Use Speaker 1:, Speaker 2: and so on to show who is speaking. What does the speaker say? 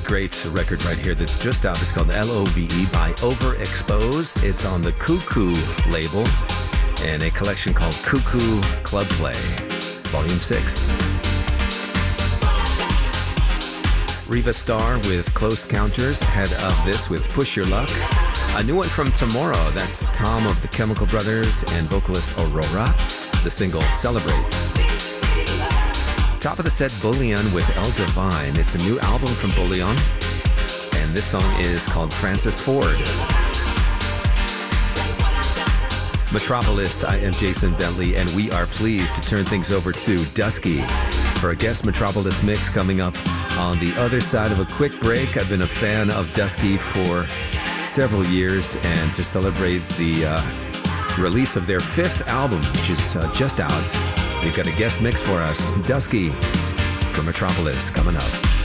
Speaker 1: great record right here that's just out. It's called LOVE by Overexpose. It's on the Cuckoo label and a collection called Cuckoo Club Play, Volume 6. Riva Starr with Close Counters, ahead of this with Push Your Luck. A new one from Tomorrow, that's Tom of the Chemical Brothers and vocalist Aurora. The single Celebrate. Top of the set, Bullion with El Divine. It's a new album from Bullion, and this song is called Francis Ford. Metropolis, I am Jason Bentley, and we are pleased to turn things over to Dusky for a guest Metropolis mix coming up on the other side of a quick break. I've been a fan of Dusky for several years, and to celebrate the release of their 5th album, which is just out, they've got a guest mix for us. Dusky from Metropolis coming up.